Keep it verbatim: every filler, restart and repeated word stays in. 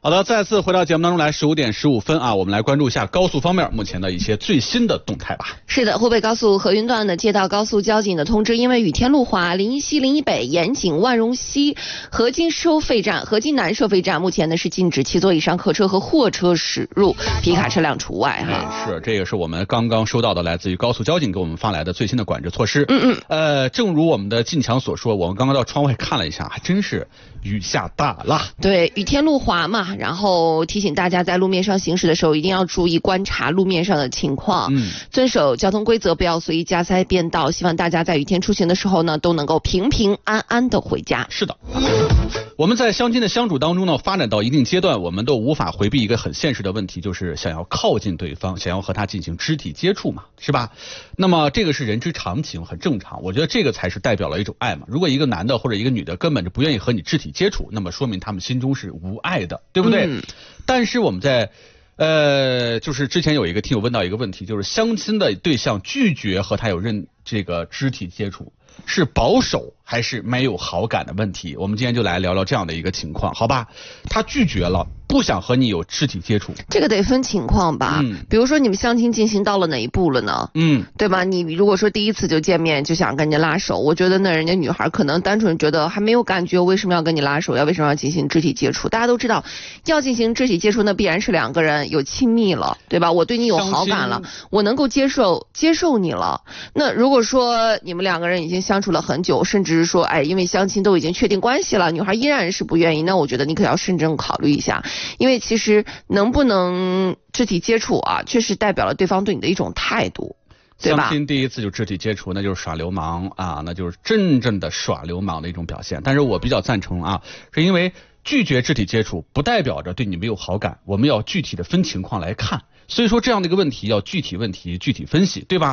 好的，再次回到节目当中来，十五点十五分啊，我们来关注一下高速方面目前的一些最新的动态吧。 是的，湖北高速河云段呢接到高速交警的通知，因为雨天路滑，临沂西、临沂北、盐井、万荣西、河津收费站、河津南收费站目前呢是禁止七座以上客车和货车驶入，皮卡车辆除外哈。 是，这个是我们刚刚收到的来自于高速交警给我们发来的最新的管制措施。 嗯嗯。 呃，正如我们的靳强所说，我们刚刚到窗外看了一下，还真是雨下大了。 对，雨天路滑嘛。然后提醒大家在路面上行驶的时候一定要注意观察路面上的情况，嗯，遵守交通规则，不要随意加塞变道。希望大家在雨天出行的时候呢都能够平平安安的回家。 是的，我们在相亲的相处当中呢，发展到一定阶段，我们都无法回避一个很现实的问题，就是想要靠近对方，想要和他进行肢体接触嘛，是吧？那么这个是人之常情，很正常。我觉得这个才是代表了一种爱嘛。如果一个男的或者一个女的根本就不愿意和你肢体接触，那么说明他们心中是无爱的，对不对？嗯，但是我们在呃，就是之前有一个听友问到一个问题，就是相亲的对象拒绝和他有任这个肢体接触，是保守还是没有好感的问题？我们今天就来聊聊这样的一个情况，好吧？他拒绝了，不想和你有肢体接触， 这个得分情况吧。嗯，比如说你们相亲进行到了哪一步了呢？嗯，对吧？你如果说第一次就见面就想跟人家拉手，我觉得那人家女孩可能单纯觉得还没有感觉，为什么要跟你拉手？要为什么要进行肢体接触？大家都知道，要进行肢体接触，那必然是两个人有亲密了，对吧？我对你有好感了，我能够接受接受你了。那如果说你们两个人已经相处了很久，甚至是说，哎，因为相亲都已经确定关系了，女孩依然是不愿意，那我觉得你可要慎重考虑一下。因为其实能不能肢体接触啊，确实代表了对方对你的一种态度，对吧？ 相亲第一次就肢体接触，那就是耍流氓啊，那就是真正的耍流氓的一种表现。但是我比较赞成啊，是因为拒绝肢体接触不代表着对你没有好感，我们要具体的分情况来看。所以说这样的一个问题要具体问题具体分析，对吧？